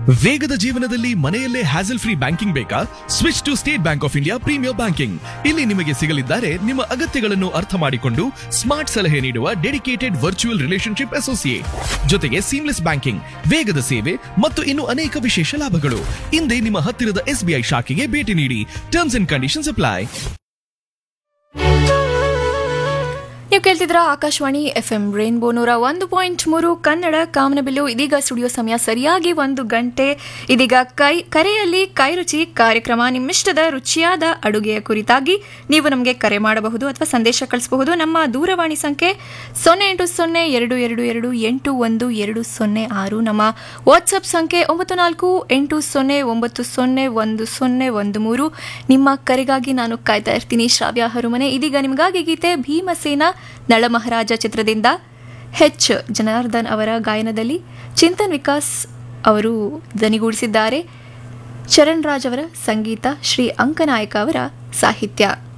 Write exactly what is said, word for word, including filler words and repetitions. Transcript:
ವೇಗದ ಜೀವನದಲ್ಲಿ ಮನೆಯಲ್ಲೇ ಹ್ಯಾಸಲ್ ಫ್ರೀ ಬ್ಯಾಂಕಿಂಗ್ ಬೇಕಾ? Switch to state bank of India premier banking. ಇಲ್ಲಿ ನಿಮಗೆ ಸಿಗಲಿದ್ದಾರೆ ನಿಮ್ಮ ಅಗತ್ಯಗಳನ್ನು ಅರ್ಥ ಮಾಡಿಕೊಂಡು ಸ್ಮಾರ್ಟ್ ಸಲಹೆ ನೀಡುವ ಡೆಡಿಕೇಟೆಡ್ ವರ್ಚುವಲ್ ರಿಲೇಶನ್ಶಿಪ್ ಅಸೋಸಿಯೇಟ್, ಜೊತೆಗೆ ಸೀಮ್ಲೆಸ್ ಬ್ಯಾಂಕಿಂಗ್, ವೇಗದ ಸೇವೆ ಮತ್ತು ಇನ್ನು ಅನೇಕ ವಿಶೇಷ ಲಾಭಗಳು. ಇಂದೇ ನಿಮ್ಮ ಹತ್ತಿರದ ಎಸ್ಬಿಐ ಶಾಖೆಗೆ ಭೇಟಿ ನೀಡಿ. Terms and conditions apply. ನೀವು ಕೇಳ್ತಿದ್ರ ಆಕಾಶವಾಣಿ ಎಫ್ ಎಂ ರೇನ್ಬೋ ನೂರ ಒಂದು ಪಾಯಿಂಟ್ ಮೂರು ಕನ್ನಡ ಕಾಮನಬಿಲ್ಲು. ಇದೀಗ ಸ್ಟುಡಿಯೋ ಸಮಯ ಸರಿಯಾಗಿ ಒಂದು ಗಂಟೆ. ಇದೀಗ ಕೈ ಕರೆಯಲ್ಲಿ ಕೈ ರುಚಿ ಕಾರ್ಯಕ್ರಮ. ನಿಮ್ಮಿಷ್ಟದ ರುಚಿಯಾದ ಅಡುಗೆಯ ಕುರಿತಾಗಿ ನೀವು ನಮಗೆ ಕರೆ ಮಾಡಬಹುದು ಅಥವಾ ಸಂದೇಶ ಕಳಿಸಬಹುದು. ನಮ್ಮ ದೂರವಾಣಿ ಸಂಖ್ಯೆ ಸೊನ್ನೆ ಎಂಟು ಸೊನ್ನೆ ಎರಡು ಎರಡು ಎರಡು ಎಂಟು ಒಂದು ಎರಡು ಸೊನ್ನೆ ಆರು. ನಮ್ಮ ವಾಟ್ಸಪ್ ಸಂಖ್ಯೆ ಒಂಬತ್ತು ನಾಲ್ಕು ಎಂಟು ಸೊನ್ನೆ ಒಂಬತ್ತು ಸೊನ್ನೆ ಒಂದು ಸೊನ್ನೆ ಒಂದು ಮೂರು. ನಿಮ್ಮ ಕರೆಗಾಗಿ ನಾನು ಕಾಯ್ತಾ ಇರ್ತೀನಿ. ಶ್ರಾವ್ಯ ಹರುಮನೆ. ಇದೀಗ ನಿಮಗಾಗಿ ಗೀತೆ ಭೀಮಸೇನ ನಳಮಹಾರಾಜ ಚಿತ್ರದಿಂದ ಹೆಚ್ ಜನಾರ್ದನ್ ಅವರ ಗಾಯನದಲ್ಲಿ ಚಿಂತನ್ ವಿಕಾಸ್ ಅವರು ದನಿಗೂಡಿಸಿದ್ದಾರೆ. ಚರಣ್ ರಾಜ್ ಅವರ ಸಂಗೀತ, ಶ್ರೀ ಅಂಕನಾಯಕ ಅವರ ಸಾಹಿತ್ಯ.